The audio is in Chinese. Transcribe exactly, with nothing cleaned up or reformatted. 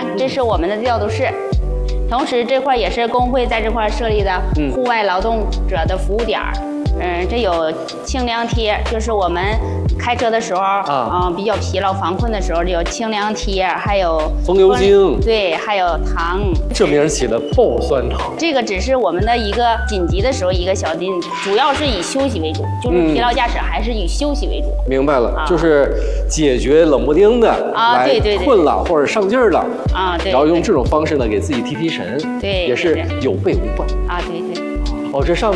看，这是我们的调度室。同时，这块也是工会在这块设立的户外劳动者的服务点儿。嗯，这有清凉贴，就是我们开车的时候啊、呃，比较疲劳防困的时候，有清凉贴，还有风油精， 对，还有糖。 这名起的爆酸糖。 这个只是我们的一个紧急的时候一个小金，主要是以休息为主，就是疲劳驾驶还是以休息为主。 嗯、明白了、啊，就是解决冷不丁的啊，对对对， 困了或者上劲儿了啊，对， 然后用这种方式呢给自己提提神， 对， 也是有备无患啊，对对。 哦，这上面。